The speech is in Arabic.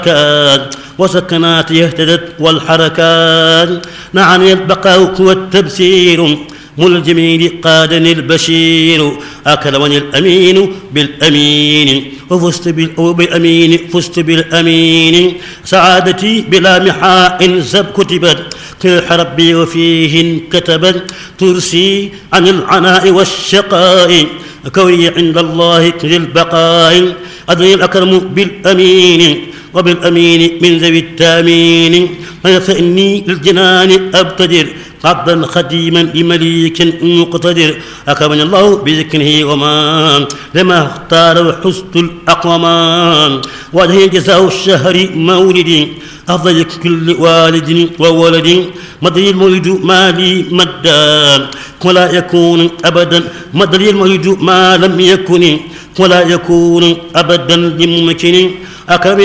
وسكنات اهتدت والحركات. نعني البقاء والتبسير الجميل قادني البشير. أكرمني الأمين بالأمين وفزت بالأمين فزت بالأمين. سعادتي بلا محاء زب كتبت كلح ربي وفيه كتبت. ترسي عن العناء والشقاء كوني عند الله للبقاء. أدري الأكرم بالأمين وبالأمين من ذوي التامين. فإني للجنان أبتدر عبدا خديما لمليك مقتدر. أكرمني الله بذكره وما لما اختار حسن الأقوامان. وجه جزاء الشهر مولدي أفضل كل والد وولد. مدري المولد ما لي مدى ولا يكون أبدا. مدري المولد ما لم يكن ولا يكون أبدا لممكن.